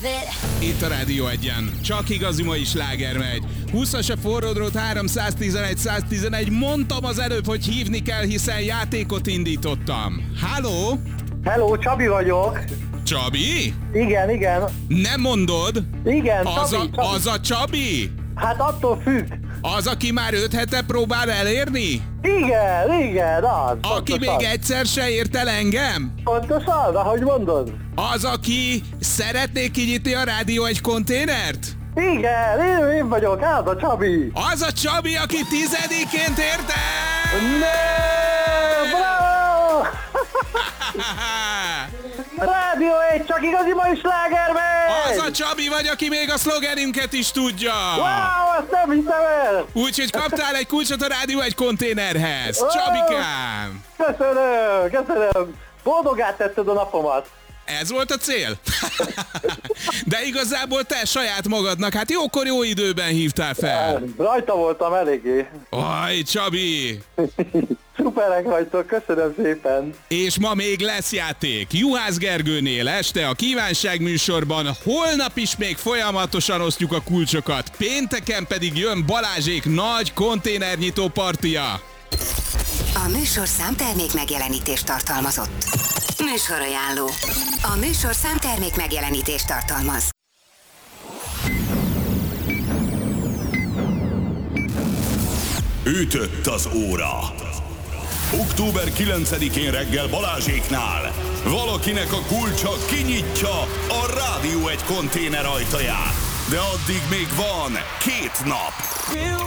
Itt a Rádió Egyen. Csak igazi mai sláger megy. 20-as a forródrót, 311-111. Mondtam az előbb, hogy hívni kell, hiszen játékot indítottam. Halló? Hello, Csabi vagyok. Csabi? Igen. Nem mondod? Igen, Csabi. Az a Csabi? Hát attól függ. Az, aki már 5 hete próbál elérni? Igen, az. Aki pontosan. még egyszer se ért el engem? Pontosan, ahogy mondod. Az, aki szeretné kinyitni a Rádió egy konténert? Igen, én vagyok, az a Csabi. Az a Csabi, aki 10-ként ért el! Ne, bravo! Rádió egy, csak igazi mai sláger megy! Az a Csabi vagy, aki még a szlogenünket is tudja! Wow, ezt nem hiszem el! Úgyhogy kaptál egy kulcsot a Rádió egy konténerhez. Wow. Csabikám! Köszönöm! Boldogát tetted a napomat! Ez volt a cél? De igazából te saját magadnak, hát jókor jó időben hívtál fel. Rajta voltam eléggé. Aj, Csabi! Szuperek vagytok, köszönöm szépen. És ma még lesz játék. Juhász Gergőnél este a kívánság műsorban, holnap is még folyamatosan osztjuk a kulcsokat, pénteken pedig jön Balázsék nagy konténernyitó partia. A műsorszám termék megjelenítést tartalmazott. Műsorajánló. A műsorszám termék megjelenítést tartalmaz. Ütött az óra. Október 9-én reggel Balázséknál valakinek a kulcsa kinyitja a Rádió egy konténer ajtaját. De addig még van 2 nap.